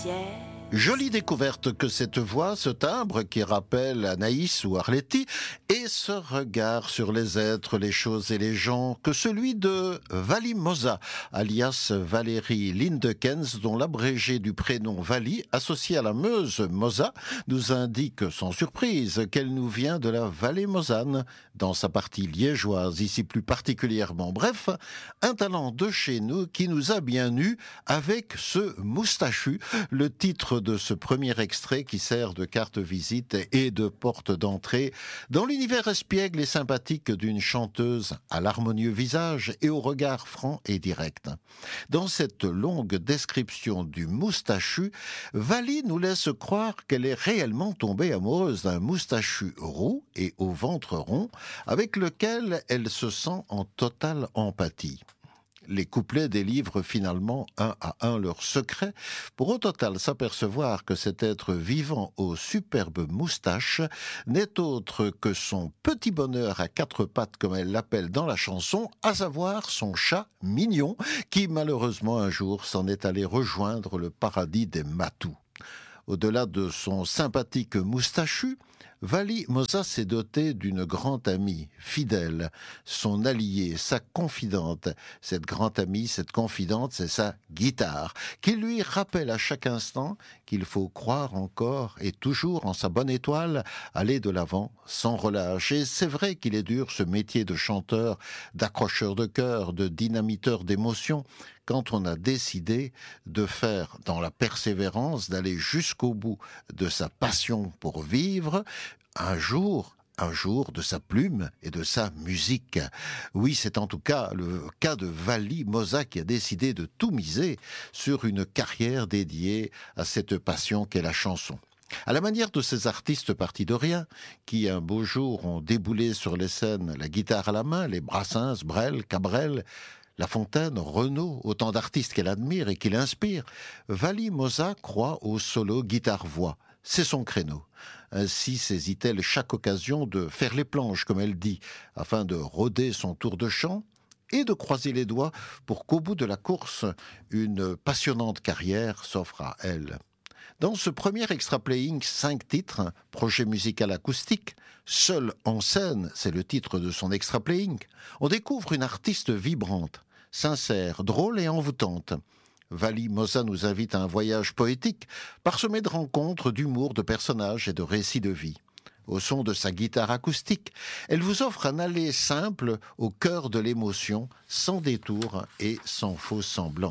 ciel. Jolie découverte que cette voix, ce timbre qui rappelle Anaïs ou Arletty, et ce regard sur les êtres, les choses et les gens que celui de Vali Moza, alias Valérie Lindekens, dont l'abrégé du prénom Vali, associé à la Meuse Moza, nous indique sans surprise qu'elle nous vient de la vallée mosane, dans sa partie liégeoise, ici plus particulièrement. Bref, un talent de chez nous qui nous a bien eus avec ce moustachu, le titre de ce premier extrait qui sert de carte visite et de porte d'entrée dans l'univers espiègle et sympathique d'une chanteuse à l'harmonieux visage et au regard franc et direct. Dans cette longue description du moustachu, Vali nous laisse croire qu'elle est réellement tombée amoureuse d'un moustachu roux et au ventre rond avec lequel elle se sent en totale empathie. Les couplets délivrent finalement un à un leurs secrets, pour au total s'apercevoir que cet être vivant aux superbes moustaches n'est autre que son petit bonheur à quatre pattes, comme elle l'appelle dans la chanson, à savoir son chat mignon, qui malheureusement un jour s'en est allé rejoindre le paradis des matous. Au-delà de son sympathique moustachu, Vali Moza s'est dotée d'une grande amie, fidèle, son alliée, sa confidente. Cette grande amie, cette confidente, c'est sa guitare, qui lui rappelle à chaque instant qu'il faut croire encore et toujours en sa bonne étoile, aller de l'avant sans relâche. Et c'est vrai qu'il est dur ce métier de chanteur, d'accrocheur de cœur, de dynamiteur d'émotions, quand on a décidé de faire dans la persévérance, d'aller jusqu'au bout de sa passion pour vivre, un jour de sa plume et de sa musique. Oui, c'est en tout cas le cas de Vali Moza qui a décidé de tout miser sur une carrière dédiée à cette passion qu'est la chanson. À la manière de ces artistes partis de rien, qui un beau jour ont déboulé sur les scènes la guitare à la main, les Brassens, Brel, Cabrel, La Fontaine, Renaud, autant d'artistes qu'elle admire et qui l'inspirent, Vali Moza croit au solo guitare-voix. C'est son créneau. Ainsi saisit-elle chaque occasion de faire les planches, comme elle dit, afin de rôder son tour de chant et de croiser les doigts pour qu'au bout de la course, une passionnante carrière s'offre à elle. Dans ce premier extra playing 5 titres, projet musical acoustique, Seul en scène, c'est le titre de son extra playing, on découvre une artiste vibrante, sincère, drôle et envoûtante. Vali Moza nous invite à un voyage poétique, parsemé de rencontres, d'humour, de personnages et de récits de vie. Au son de sa guitare acoustique, elle vous offre un aller simple au cœur de l'émotion, sans détour et sans faux semblant.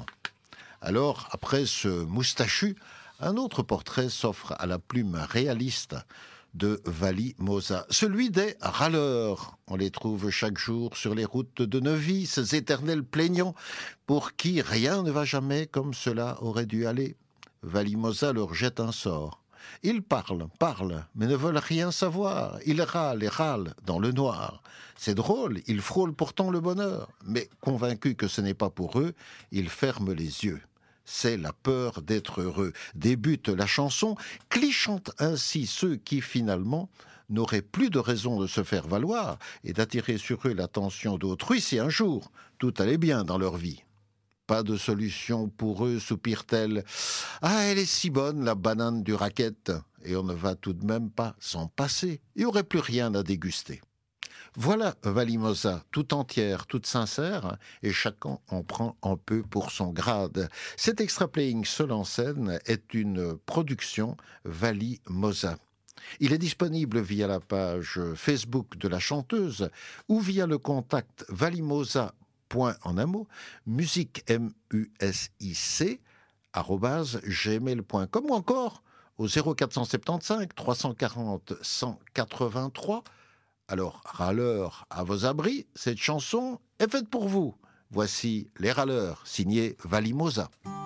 Alors, après ce moustachu, un autre portrait s'offre à la plume réaliste de Vali Moza, celui des râleurs. On les trouve chaque jour sur les routes de Neuvy, ces éternels plaignants pour qui rien ne va jamais comme cela aurait dû aller. Vali Moza leur jette un sort. Ils parlent, mais ne veulent rien savoir. Ils râlent et râlent dans le noir. C'est drôle, ils frôlent pourtant le bonheur, mais convaincus que ce n'est pas pour eux, ils ferment les yeux. C'est la peur d'être heureux. Débute la chanson, clichant ainsi ceux qui, finalement, n'auraient plus de raison de se faire valoir et d'attirer sur eux l'attention d'autrui si un jour tout allait bien dans leur vie. Pas de solution pour eux, soupire-t-elle. Ah, elle est si bonne, la banane du racket, et on ne va tout de même pas s'en passer. Il n'y aurait plus rien à déguster. Voilà Vali Moza, toute entière, toute sincère, et chacun en prend un peu pour son grade. Cet extra playing seul en scène est une production Vali Moza. Il est disponible via la page Facebook de la chanteuse ou via le contact valimoza, en un mot, musique music, @gmail.com ou encore au 0475 340 183. Alors, râleurs à vos abris, cette chanson est faite pour vous. Voici Les Râleurs, signé Vali Moza.